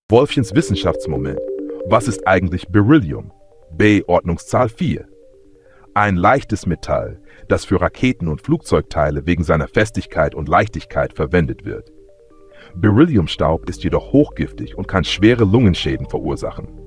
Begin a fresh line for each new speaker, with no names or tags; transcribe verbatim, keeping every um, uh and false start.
Wolfchens Wissenschaftsmoment. Was ist eigentlich Beryllium? B. Ordnungszahl vier. Ein leichtes Metall, das für Raketen und Flugzeugteile wegen seiner Festigkeit und Leichtigkeit verwendet wird. Berylliumstaub ist jedoch hochgiftig und kann schwere Lungenschäden verursachen.